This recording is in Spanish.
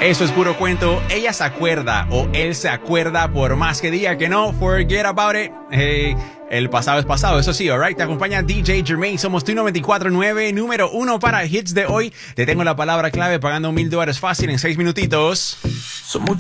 Eso es puro cuento. Ella se acuerda o él se acuerda por más que diga que no. Forget about it. Hey, el pasado es pasado, eso sí, alright. Te acompaña DJ Jermaine. Somos tu 94.9, número 1 para hits de hoy. Te tengo la palabra clave pagando $1,000 fácil en 6 minutitos.